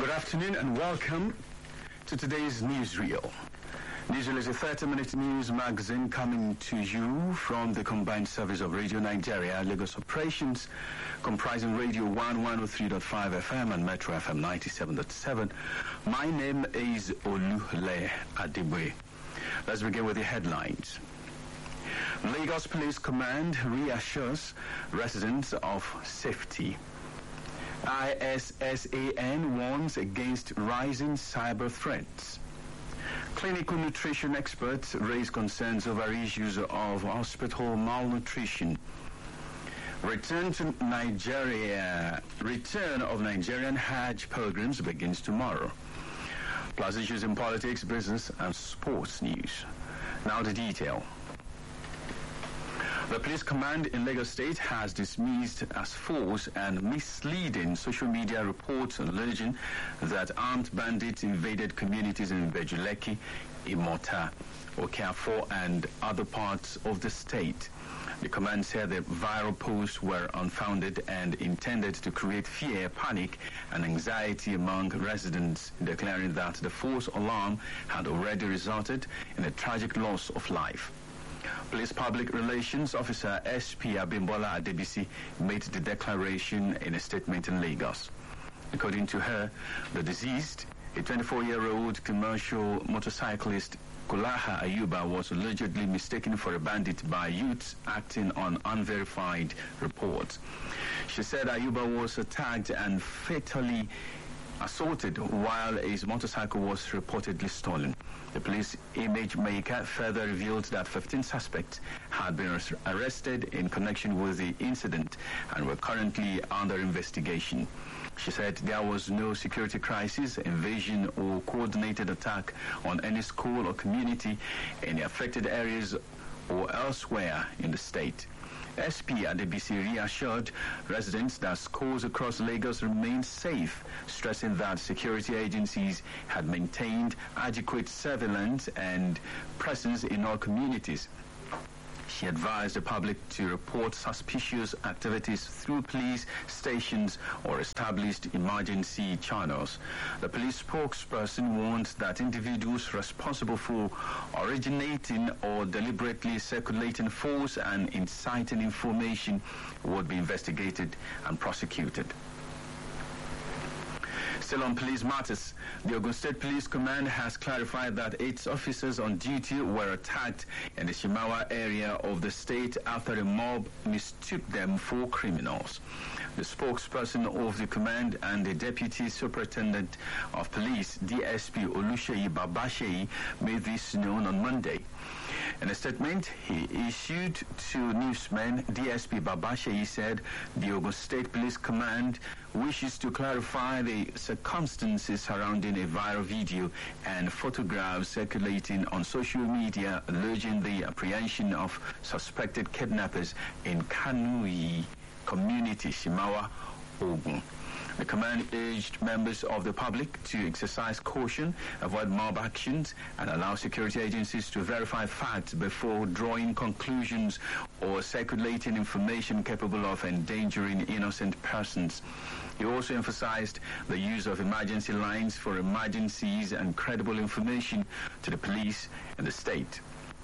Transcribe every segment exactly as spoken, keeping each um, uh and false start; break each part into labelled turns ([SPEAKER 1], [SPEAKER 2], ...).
[SPEAKER 1] Good afternoon and welcome to today's newsreel. Newsreel is a thirty-minute news magazine coming to you from the combined service of Radio Nigeria, Lagos operations, comprising Radio one oh three point five F M and Metro F M ninety-seven point seven. My name is Olule Adibwe. Let's begin with the headlines. Lagos Police Command reassures residents of safety. I S S A N warns against rising cyber threats. Clinical nutrition experts raise concerns over issues of hospital malnutrition. Return to Nigeria. Return of Nigerian Hajj pilgrims begins tomorrow. Plus issues in politics, business, and sports news. Now the detail. The police command in Lagos State has dismissed as false and misleading social media reports alleging that armed bandits invaded communities in Bejuleki, Imota, Okafor, and other parts of the state. The command said the viral posts were unfounded and intended to create fear, panic, and anxiety among residents, declaring that the false alarm had already resulted in a tragic loss of life. Police Public Relations Officer S P Abimbola Adebisi made the declaration in a statement in Lagos. According to her, the deceased, a twenty-four-year-old commercial motorcyclist, Kulaha Ayuba, was allegedly mistaken for a bandit by youths acting on unverified reports. She said Ayuba was attacked and fatally assaulted while his motorcycle was reportedly stolen. The police image maker further revealed that fifteen suspects had been arrested in connection with the incident and were currently under investigation. She said there was no security crisis, invasion, or coordinated attack on any school or community in the affected areas or elsewhere in the state. S P Adebisi reassured residents that schools across Lagos remain safe, stressing that security agencies had maintained adequate surveillance and presence in all communities. She advised the public to report suspicious activities through police stations or established emergency channels. The police spokesperson warned that individuals responsible for originating or deliberately circulating false and inciting information would be investigated and prosecuted. Still on police matters, the Ogun State Police Command has clarified that its officers on duty were attacked in the Shimawa area of the state after a mob mistook them for criminals. The spokesperson of the command and the Deputy Superintendent of Police, D S P Oluseyi Babasheyi, made this known on Monday. In a statement he issued to newsmen, D S P Babasheyi said the Ogun State Police Command wishes to clarify the circumstances surrounding a viral video and photographs circulating on social media alleging the apprehension of suspected kidnappers in Kanui community, Shimawa, Ogun. The command urged members of the public to exercise caution, avoid mob actions, and allow security agencies to verify facts before drawing conclusions or circulating information capable of endangering innocent persons. He also emphasized the use of emergency lines for emergencies and credible information to the police in the state.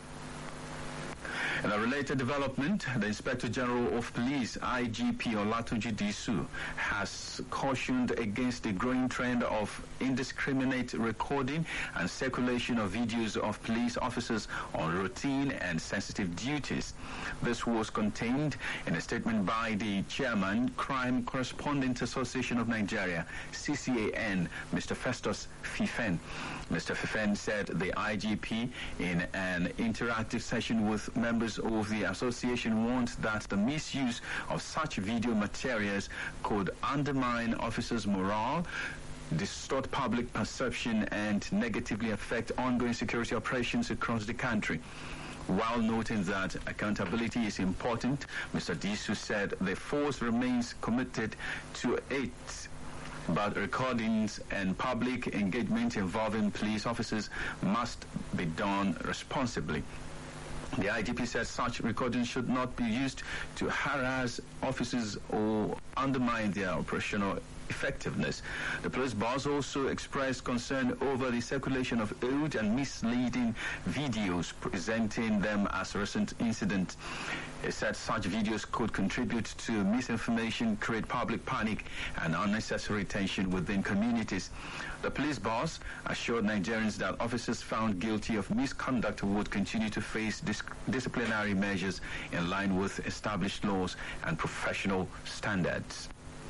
[SPEAKER 1] In a related development, the Inspector General of Police, I G P Olatunji Disu, has cautioned against the growing trend of indiscriminate recording and circulation of videos of police officers on routine and sensitive duties. This was contained in a statement by the Chairman, Crime Correspondent Association of Nigeria, C C A N, Mister Festus Fifen. Mister Fifen said the I G P, in an interactive session with members of the association, warned that the misuse of such video materials could undermine officers' morale, distort public perception, and negatively affect ongoing security operations across the country. While noting that accountability is important, Mister Disu said the force remains committed to it, but recordings and public engagement involving police officers must be done responsibly. The I G P said such recordings should not be used to harass officers or undermine their operational effectiveness. The police boss also expressed concern over the circulation of old and misleading videos presenting them as recent incidents. He said such videos could contribute to misinformation, create public panic, and unnecessary tension within communities. The police boss assured Nigerians that officers found guilty of misconduct would continue to face dis- disciplinary measures in line with established laws and professional standards.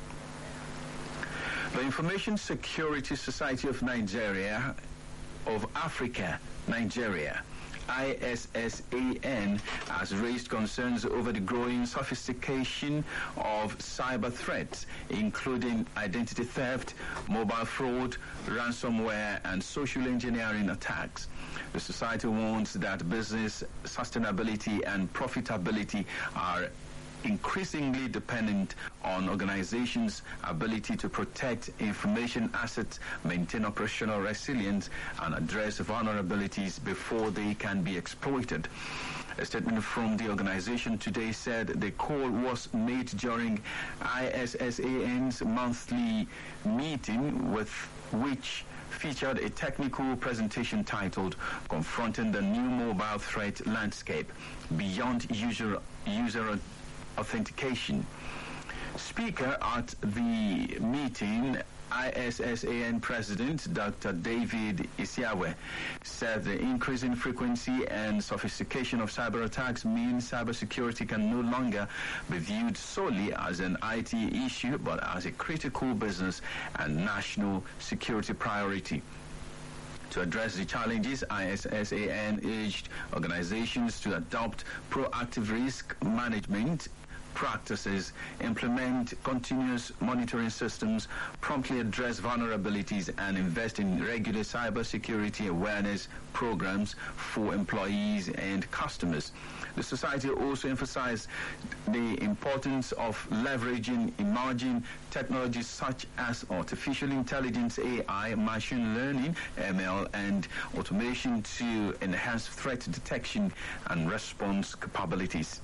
[SPEAKER 1] The Information Security Society of Nigeria, of Africa, Nigeria, I S S A N, has raised concerns over the growing sophistication of cyber threats, including identity theft, mobile fraud, ransomware, and social engineering attacks. The society warns that business sustainability and profitability are increasingly dependent on organizations' ability to protect information assets, maintain operational resilience, and address vulnerabilities before they can be exploited. A statement from the organization today said the call was made during I S S A N's monthly meeting, with which featured a technical presentation titled Confronting the New Mobile Threat Landscape Beyond User User Authentication. Speaker at the meeting, I S S A N President Doctor David Isiawe, said the increasing frequency and sophistication of cyber attacks means cybersecurity can no longer be viewed solely as an I T issue, but as a critical business and national security priority. To address the challenges, I S S A N urged organizations to adopt proactive risk management practices, implement continuous monitoring systems, promptly address vulnerabilities, and invest in regular cybersecurity awareness programs for employees and customers. The society also emphasized the importance of leveraging emerging technologies such as artificial intelligence, A I, machine learning, M L, and automation to enhance threat detection and response capabilities.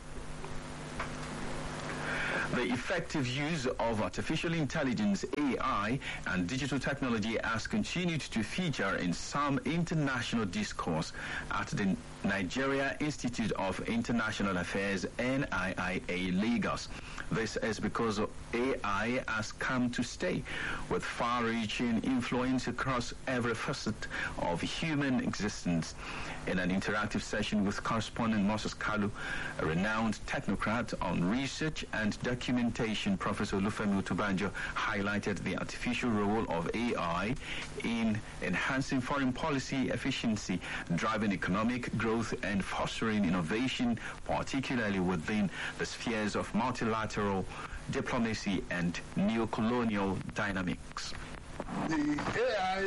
[SPEAKER 1] The effective use of artificial intelligence, A I, and digital technology has continued to feature in some international discourse at the Nigeria Institute of International Affairs, N I I A, Lagos. This is because A I has come to stay, with far-reaching influence across every facet of human existence. In an interactive session with correspondent Moses Kalu, a renowned technocrat on research and documentation, Professor Olufemi Otubanjo highlighted the artificial role of A I in enhancing foreign policy efficiency, driving economic growth, and fostering innovation, particularly within the spheres of multilateral diplomacy and neo-colonial dynamics.
[SPEAKER 2] The A I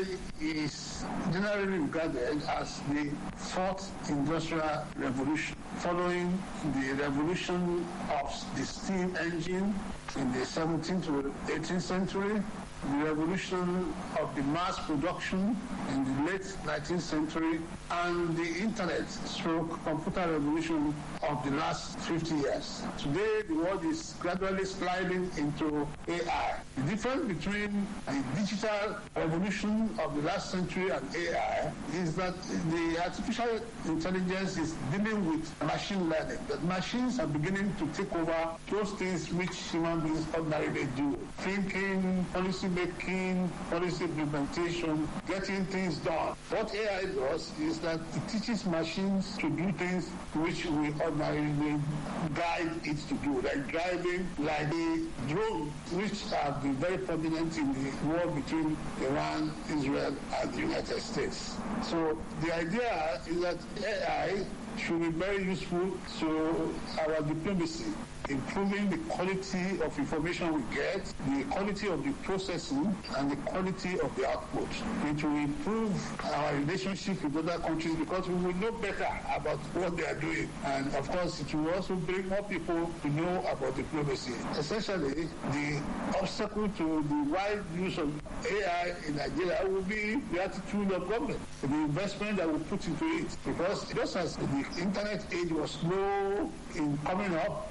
[SPEAKER 2] is generally regarded as the fourth industrial revolution, following the revolution of the steam engine in the seventeenth to eighteenth century, the revolution of the mass production in the late nineteenth century, and the internet stroke computer revolution of the last fifty years. Today, the world is gradually sliding into A I. The difference between the digital revolution of the last century and A I is that the artificial intelligence is dealing with machine learning, that machines are beginning to take over those things which human beings ordinarily do. Thinking, policy making, policy implementation, getting things done. What A I does is that it teaches machines to do things which we ordinarily guide it to do, like driving, like the drones, which have been very prominent in the war between Iran, Israel, and the United States. So the idea is that A I should be very useful to our diplomacy, improving the quality of information we get, the quality of the processing, and the quality of the output. It will improve our relationship with other countries because we will know better about what they are doing. And of course, it will also bring more people to know about diplomacy. Essentially, the obstacle to the wide use of A I in Nigeria will be the attitude of government, the investment that we put into it. Because just as the internet age was slow in coming up in Nigeria,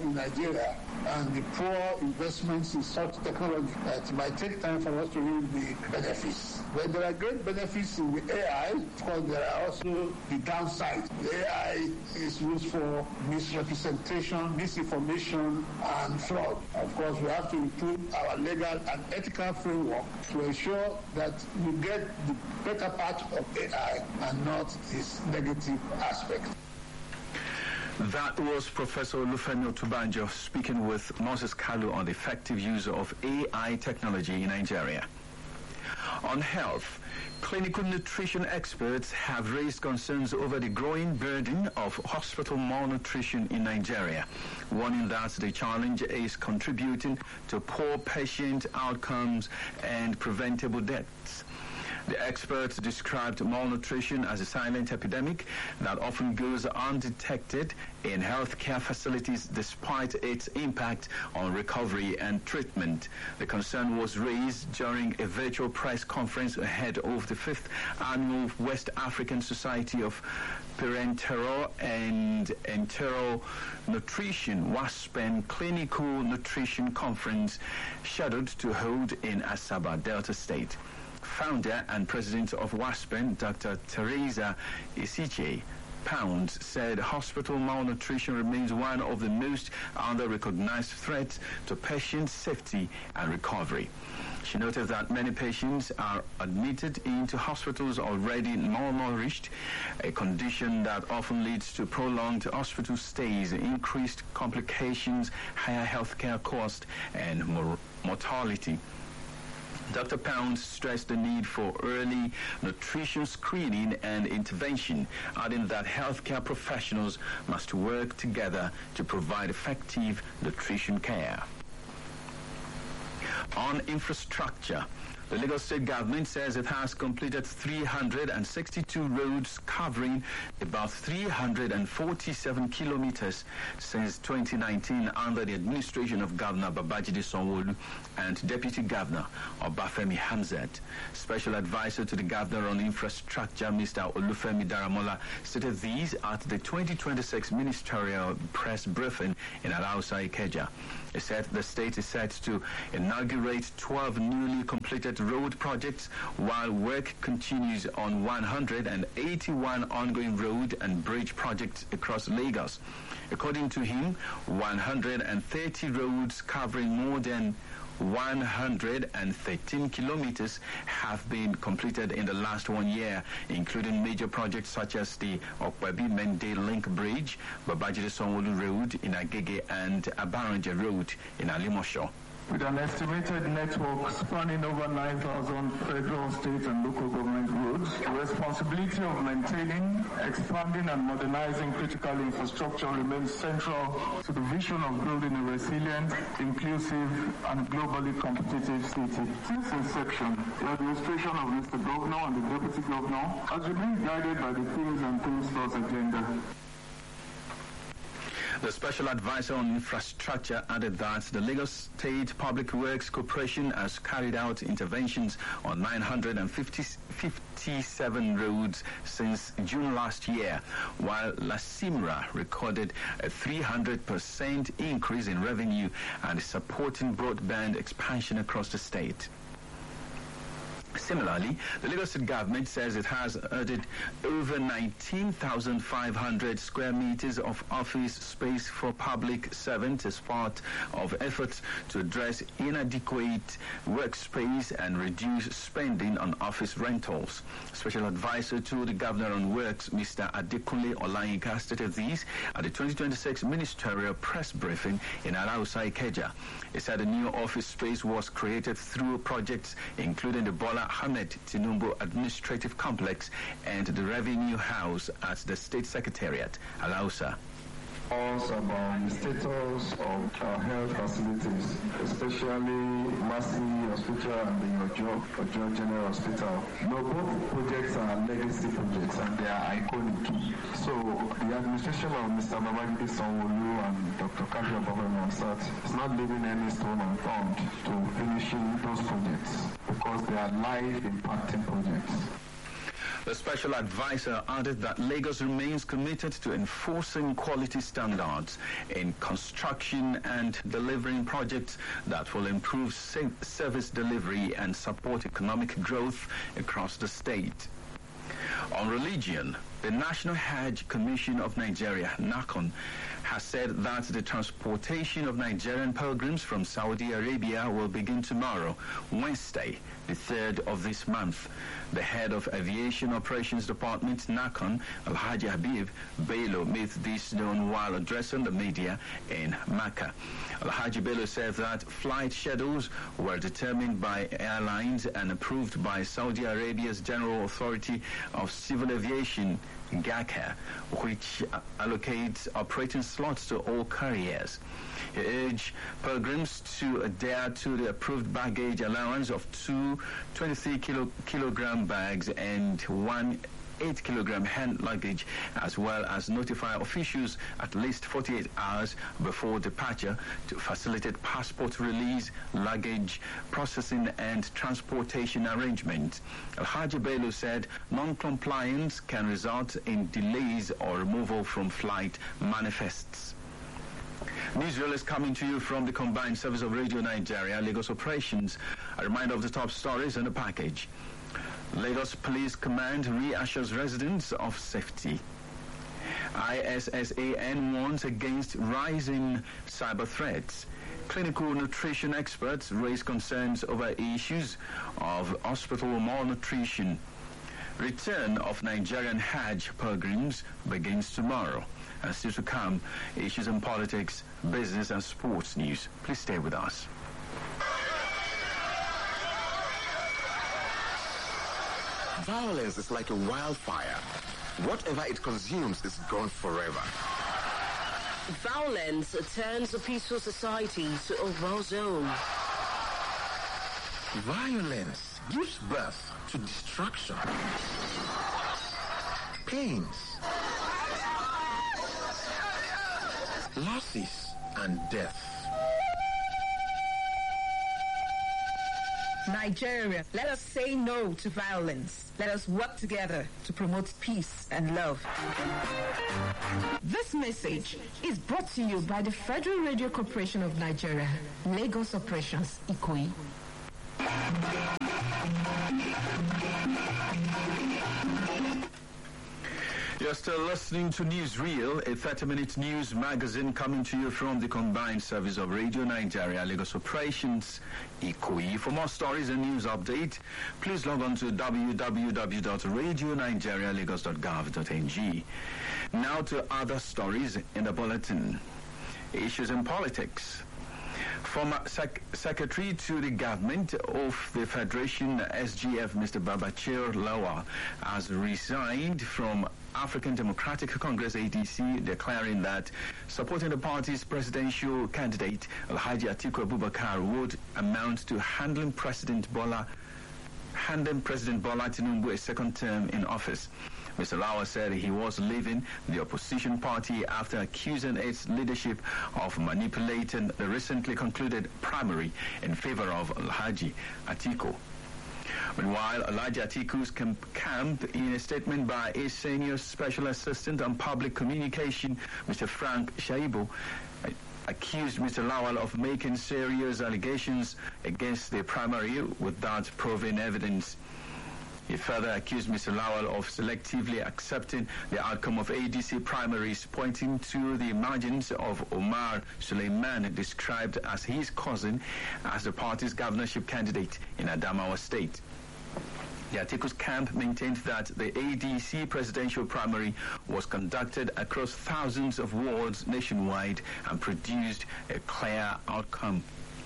[SPEAKER 2] Nigeria and the poor investments in such technology that it might take time for us to reap the benefits. But there are great benefits in the A I. Of course, there are also the downside. The A I is used for misrepresentation, misinformation, and fraud. Of course, we have to improve our legal and ethical framework to ensure that we get the better part of A I and not its negative aspect.
[SPEAKER 1] That was Professor Olufemi Otubanjo speaking with Moses Kalu on the effective use of A I technology in Nigeria. On health, clinical nutrition experts have raised concerns over the growing burden of hospital malnutrition in Nigeria, warning that the challenge is contributing to poor patient outcomes and preventable deaths. The experts described malnutrition as a silent epidemic that often goes undetected in healthcare facilities despite its impact on recovery and treatment. The concern was raised during a virtual press conference ahead of the fifth annual West African Society of Parenteral and Enteral Nutrition WASPEN Clinical Nutrition Conference scheduled to hold in Asaba, Delta State. Founder and president of WASPEN, Doctor Teresa Isiche Pound, said hospital malnutrition remains one of the most under-recognized threats to patient safety and recovery. She noted that many patients are admitted into hospitals already malnourished, a condition that often leads to prolonged hospital stays, increased complications, higher healthcare costs, and mor- mortality. Doctor Pound stressed the need for early nutrition screening and intervention, adding that healthcare professionals must work together to provide effective nutrition care. On infrastructure, the Lagos State government says it has completed three hundred sixty-two roads covering about three hundred forty-seven kilometers since twenty nineteen under the administration of Governor Babajide Sanwo-Olu and Deputy Governor Obafemi Hamzat. Special Advisor to the Governor on Infrastructure, Mister Olufemi Daramola, stated these at the twenty twenty-six ministerial press briefing in Alausa, Ikeja. He said the state is set to inaugurate twelve newly completed road projects while work continues on one hundred eighty-one ongoing road and bridge projects across Lagos. According to him, one hundred thirty roads covering more than one hundred thirteen kilometers have been completed in the last one year, including major projects such as the Okwebi-Mende Link Bridge, Babajide Sanwo-Olu Road in Agege, and Abaranja Road in Alimosho.
[SPEAKER 3] With an estimated network spanning over nine thousand federal, state, and local government roads, the responsibility of maintaining, expanding, and modernizing critical infrastructure remains central to the vision of building a resilient, inclusive, and globally competitive city. Since inception, the administration of Mister Governor and the Deputy Governor has been guided by the Things and Things Plus agenda.
[SPEAKER 1] The Special Advisor on Infrastructure added that the Lagos State Public Works Corporation has carried out interventions on nine hundred fifty-seven roads since June last year, while LASIMRA recorded a three hundred percent increase in revenue and is supporting broadband expansion across the state. Similarly, the Lagos State government says it has added over nineteen thousand five hundred square meters of office space for public servants as part of efforts to address inadequate workspace and reduce spending on office rentals. Special Advisor to the Governor on Works, Mister Adekunle Olayinka, stated these at the twenty twenty-six ministerial press briefing in Alausa, Ikeja. He said a new office space was created through projects including the Bola Ahmed Tinubu Administrative Complex and the Revenue House at the State Secretariat, Alausa.
[SPEAKER 3] Also about the status of our health facilities, especially Mercy Hospital and the Ojo, Ojo General Hospital. No, both projects are legacy projects and they are iconic. So the administration of Mister Babajide Sanwo-Olu and Doctor Kaja Babamonsat is not leaving any stone unturned to finishing those projects because they are life impacting projects.
[SPEAKER 1] The special advisor added that Lagos remains committed to enforcing quality standards in construction and delivering projects that will improve service delivery and support economic growth across the state. On religion, the National Hajj Commission of Nigeria, NACON, has said that the transportation of Nigerian pilgrims from Saudi Arabia will begin tomorrow, Wednesday, the third of this month. The head of Aviation Operations Department, NACON, Alhaji Habib Bello, made this known while addressing the media in Makkah. Alhaji Bello said that flight schedules were determined by airlines and approved by Saudi Arabia's General Authority of Civil Aviation, GACA, which allocates operating slots to all carriers. He urged pilgrims to adhere to the approved baggage allowance of two twenty-three kilo, kilogram bags and one eight kilogram hand luggage, as well as notify officials at least forty-eight hours before departure to facilitate passport release, luggage processing, and transportation arrangements. Alhaji Bello said non-compliance can result in delays or removal from flight manifests. Newsreel is coming to you from the Combined Service of Radio Nigeria, Lagos Operations. A reminder of the top stories in the package. Lagos Police Command reassures residents of safety. I S S A N warns against rising cyber threats. Clinical nutrition experts raise concerns over issues of hospital malnutrition. Return of Nigerian Hajj pilgrims begins tomorrow. And still to come, issues in politics, business, and sports news. Please stay with us.
[SPEAKER 4] Violence is like a wildfire. Whatever it consumes is gone forever.
[SPEAKER 5] Violence turns a peaceful society to a war zone.
[SPEAKER 4] Violence gives birth to destruction, pains, losses, and death.
[SPEAKER 6] Nigeria, let us say no to violence. Let us work together to promote peace and love. This message is brought to you by the Federal Radio Corporation of Nigeria, Lagos Operations, Ikoyi.
[SPEAKER 1] You're still listening to Newsreel, a thirty-minute news magazine coming to you from the Combined Service of Radio Nigeria, Lagos Operations, Ikoyi. For more stories and news update, please log on to w w w dot radio nigeria lagos dot gov dot n g. Now to other stories in the bulletin. Issues in politics. Former sec- Secretary to the Government of the Federation, S G F, Mister Babachir Lawal, has resigned from African Democratic Congress, A D C, declaring that supporting the party's presidential candidate, Alhaji Atiku Abubakar, would amount to handling President Bola, handing President Bola Tinubu a second term in office. Mister Lawal said he was leaving the opposition party after accusing its leadership of manipulating the recently concluded primary in favor of Alhaji Atiku. Meanwhile, Alhaji Atiku's camp, in a statement by a senior special assistant on public communication, Mister Frank Shaibu, accused Mister Lawal of making serious allegations against the primary without proving evidence. He further accused Mister Lawal of selectively accepting the outcome of A D C primaries, pointing to the emergence of Omar Suleiman, described as his cousin, as the party's governorship candidate in Adamawa State. The Atiku's camp maintained that the A D C presidential primary was conducted across thousands of wards nationwide and produced a clear outcome.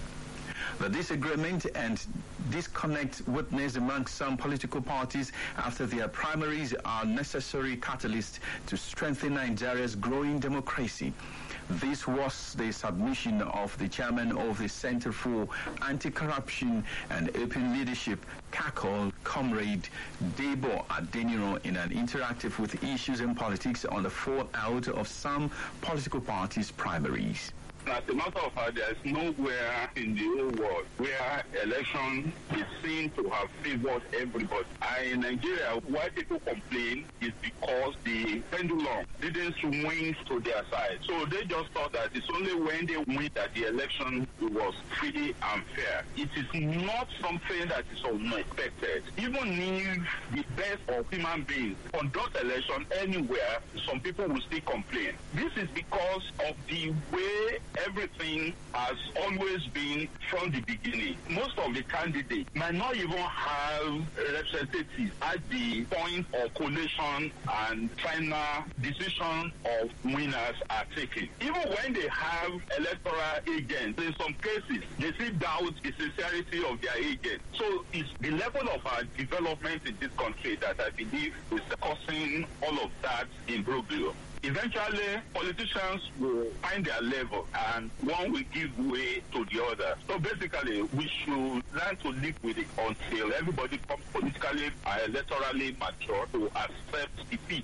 [SPEAKER 1] The disagreement and disconnect witnessed among some political parties after their primaries are necessary catalysts to strengthen Nigeria's growing democracy. This was the submission of the chairman of the Center for Anti-Corruption and Open Leadership, C A C O L, Comrade Debo Adeniro, in an interactive with issues in politics on the fallout of some political parties' primaries.
[SPEAKER 7] As a matter of fact, there is nowhere in the whole world where election is seen to have favored everybody. And in Nigeria, why people complain is because the pendulum didn't swing to their side. So they just thought that it's only when they win that the election was free and fair. It is not something that is unexpected. Even if the best of human beings conduct election anywhere, some people will still complain. This is because of the way everything has always been from the beginning. Most of the candidates might not even have representatives at the point of collation and final decision of winners are taken. Even when they have electoral agents, in some cases, they still doubt the sincerity of their agents. So it's the level of our development in this country that I believe is causing all of that imbroglio. Eventually, politicians will find their level and one will give way to the other. So basically, we should learn to live with it until everybody becomes politically and electorally mature to accept defeat.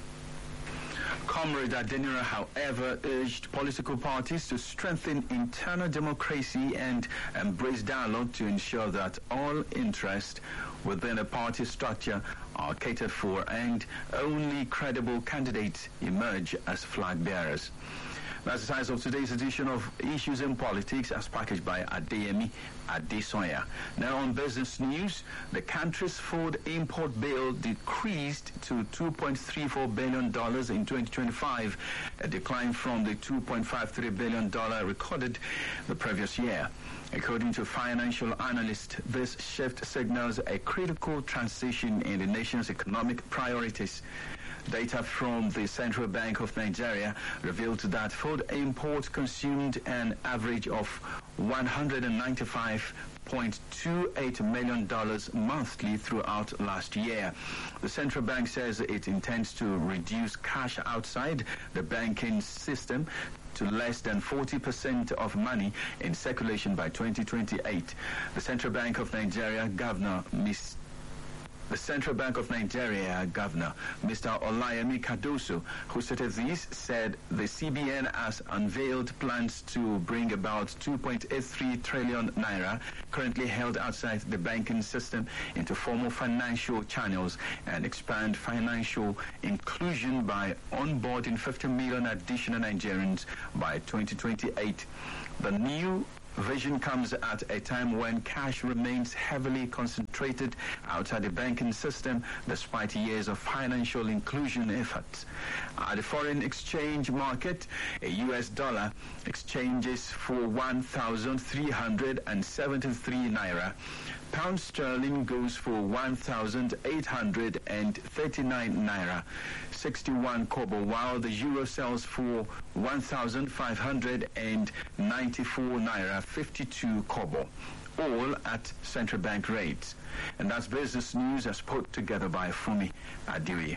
[SPEAKER 1] Comrade Adenira, however, urged political parties to strengthen internal democracy and embrace dialogue to ensure that all interests within a party structure are catered for and only credible candidates emerge as flag bearers. That's the size of today's edition of Issues in Politics as packaged by Adeyemi Adesoya. Now on business news, the country's food import bill decreased to two point three four billion dollars in twenty twenty-five, a decline from the two point five three billion dollars recorded the previous year. According to financial analysts, this shift signals a critical transition in the nation's economic priorities. Data from the Central Bank of Nigeria revealed that food imports consumed an average of one hundred ninety-five point two eight million dollars monthly throughout last year. The central bank says it intends to reduce cash outside the banking system to less than forty percent of money in circulation by twenty twenty-eight. The Central Bank of Nigeria Governor Miz The Central Bank of Nigeria Governor, Mister Olayemi Cardoso, who stated this, said the C B N has unveiled plans to bring about two point eight three trillion naira currently held outside the banking system into formal financial channels and expand financial inclusion by onboarding fifty million additional Nigerians by twenty twenty-eight. The new vision comes at a time when cash remains heavily concentrated outside the banking system despite years of financial inclusion efforts. At the foreign exchange market, a U S dollar exchanges for one thousand three hundred seventy-three naira. Pound sterling goes for one thousand eight hundred thirty-nine naira, sixty-one kobo, while the euro sells for one thousand five hundred ninety-four naira, fifty-two kobo, all at central bank rates. And that's business news as put together by Fumi Adiwe.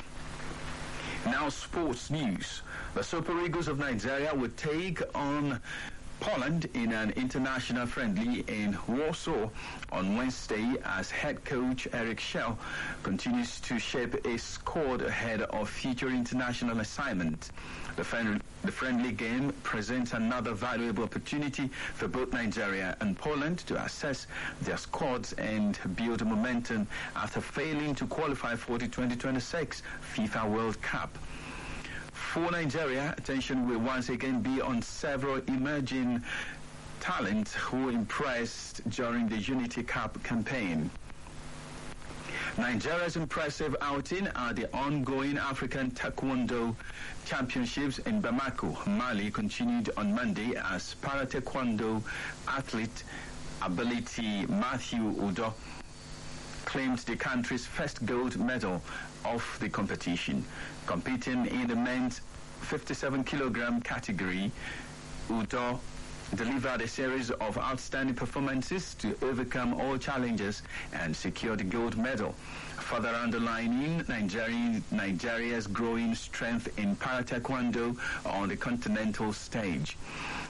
[SPEAKER 1] Now sports news. The Super Eagles of Nigeria will take on Poland in an international friendly in Warsaw on Wednesday as head coach Eric Schell continues to shape a squad ahead of future international assignments. The, friend, the friendly game presents another valuable opportunity for both Nigeria and Poland to assess their squads and build momentum after failing to qualify for the twenty twenty-six FIFA World Cup. For Nigeria, attention will once again be on several emerging talents who impressed during the Unity Cup campaign. Nigeria's impressive outing at the ongoing African Taekwondo Championships in Bamako, Mali, continued on Monday as para-taekwondo athlete ability Matthew Udo claimed the country's first gold medal of the competition. Competing in the men's fifty-seven kilogram category, Udo delivered a series of outstanding performances to overcome all challenges and secure the gold medal, further underlining Nigeria, Nigeria's growing strength in para-taekwondo on the continental stage.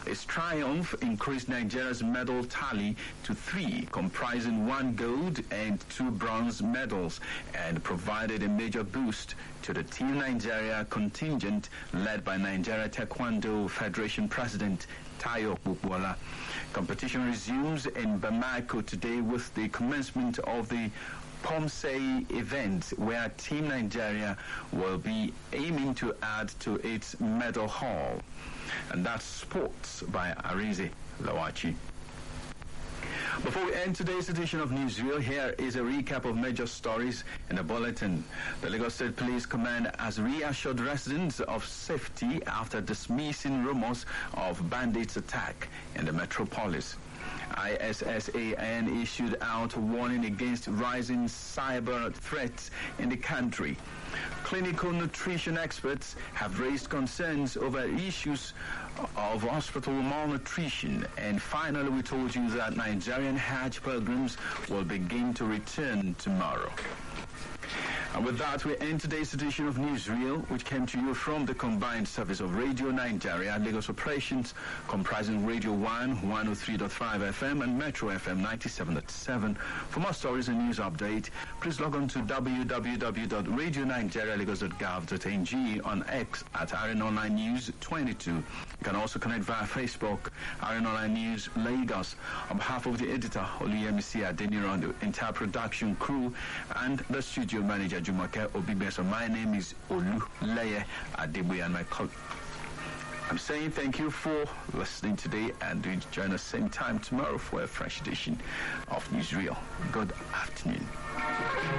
[SPEAKER 1] Its triumph increased Nigeria's medal tally to three, comprising one gold and two bronze medals, and provided a major boost to the Team Nigeria contingent led by Nigeria Taekwondo Federation President Tayo Bukwola. Competition resumes in Bamako today with the commencement of the Pomsei event, where Team Nigeria will be aiming to add to its medal haul. And that's sports by Arize Lawachi. Before we end today's edition of Newsreel, here is a recap of major stories in the bulletin. The Lagos State Police Command has reassured residents of safety after dismissing rumors of bandits' attack in the metropolis. I S S A N issued out a warning against rising cyber threats in the country. Clinical nutrition experts have raised concerns over issues of hospital malnutrition. And finally, we told you that Nigerian Hajj pilgrims will begin to return tomorrow. And with that, we end today's edition of Newsreel, which came to you from the combined service of Radio Nigeria, Lagos operations, comprising Radio one, one oh three point five F M, and Metro F M ninety-seven point seven. For more stories and news update, please log on to w w w dot radio nigeria lagos dot gov dot n g, on X at R N Online News twenty-two. You can also connect via Facebook, R N Online News Lagos. On behalf of the editor, Oluyemisi Adeniran, the entire production crew, and the studio manager, Jumake Obibeso, my name is Olu Leye Adeboye, and my colleague. I'm saying thank you for listening today, and do join us same time tomorrow for a fresh edition of Newsreel. Good afternoon.